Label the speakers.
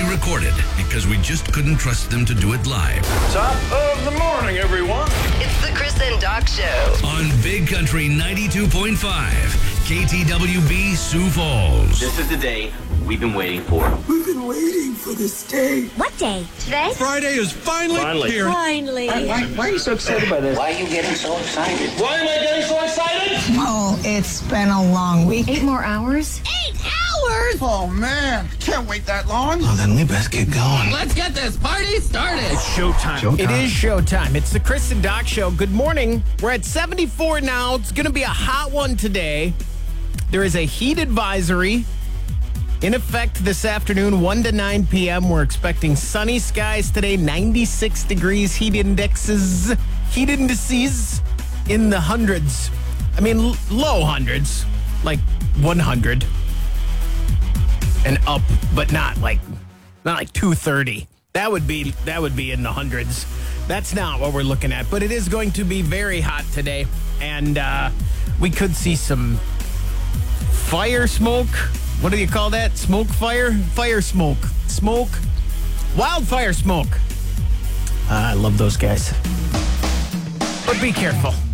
Speaker 1: pre-recorded because we just couldn't trust them to do it live.
Speaker 2: Top of the morning, everyone.
Speaker 3: It's the Chris and Doc Show.
Speaker 1: On Big Country 92.5, KTWB Sioux Falls.
Speaker 4: This is the day we've been waiting for.
Speaker 5: We've been waiting for this day.
Speaker 6: What day? Today?
Speaker 7: Friday is finally here.
Speaker 6: Finally.
Speaker 4: Why are you so excited by this? Why are you getting so excited? Why am I getting so excited?
Speaker 5: Oh, it's been a long week.
Speaker 6: 8 more hours? 8 hours?
Speaker 7: Oh, man. Can't wait that long.
Speaker 8: Well, then we best get going.
Speaker 9: Let's get this party started.
Speaker 7: It's showtime.
Speaker 9: It is showtime. It's the Chris and Doc Show. Good morning. We're at 74 now. It's going to be a hot one today. There is a heat advisory in effect this afternoon, 1 to 9 p.m. We're expecting sunny skies today, 96 degrees, heat indices in the hundreds. I mean, low hundreds, like 100 and up, but not like 230. That would be in the hundreds. That's not what we're looking at, but it is going to be very hot today, and we could see some fire smoke. What do you call that? Smoke fire? Fire smoke. Smoke. Wildfire smoke. I love those guys. But be careful.